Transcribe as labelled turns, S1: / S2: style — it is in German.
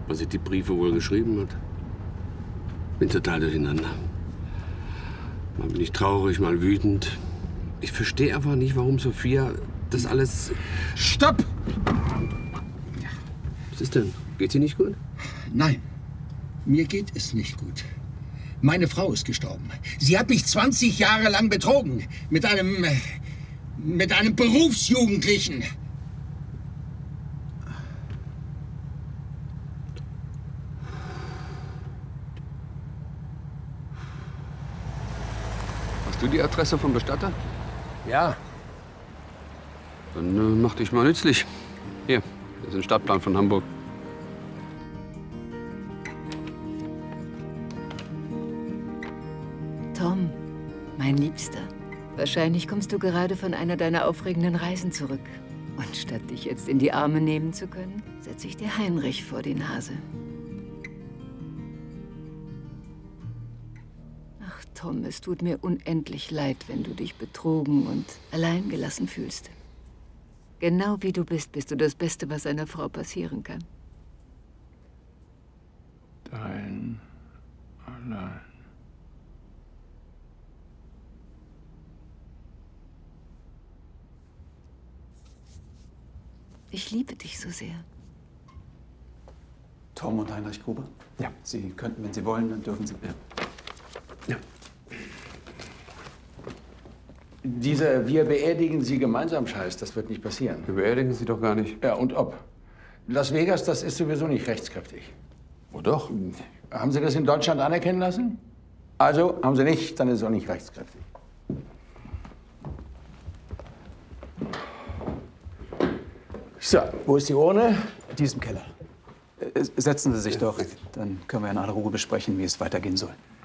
S1: was sie die Briefe wohl geschrieben hat. Bin total durcheinander. Mal bin ich traurig, mal wütend. Ich verstehe einfach nicht, warum Sophia das alles...
S2: Stopp!
S1: Was ist denn? Geht's ihr nicht gut?
S2: Nein, mir geht es nicht gut. Meine Frau ist gestorben. Sie hat mich 20 Jahre lang betrogen. Mit einem Berufsjugendlichen.
S1: Hast du die Adresse vom Bestatter?
S2: Ja.
S1: Dann mach dich mal nützlich. Hier, das ist ein Stadtplan von Hamburg.
S3: Tom, mein Liebster. Wahrscheinlich kommst du gerade von einer deiner aufregenden Reisen zurück. Und statt dich jetzt in die Arme nehmen zu können, setze ich dir Heinrich vor die Nase. Ach, Tom, es tut mir unendlich leid, wenn du dich betrogen und alleingelassen fühlst. Genau wie du bist du das Beste, was einer Frau passieren kann.
S4: Dein allein.
S3: Ich liebe dich so sehr.
S5: Tom und Heinrich Gruber?
S4: Ja.
S5: Sie könnten, wenn Sie wollen, dann dürfen Sie.
S4: Ja.
S6: Dieser Wir beerdigen Sie gemeinsam Scheiß, das wird nicht passieren.
S1: Wir beerdigen sie doch gar nicht.
S6: Ja, und ob? Las Vegas, das ist sowieso nicht rechtskräftig.
S1: Oh doch.
S6: Haben Sie das in Deutschland anerkennen lassen? Also, haben Sie nicht, dann ist es auch nicht rechtskräftig. So, wo ist die Urne?
S5: Die ist im Keller. Setzen Sie sich doch, dann können wir in aller Ruhe besprechen, wie es weitergehen soll.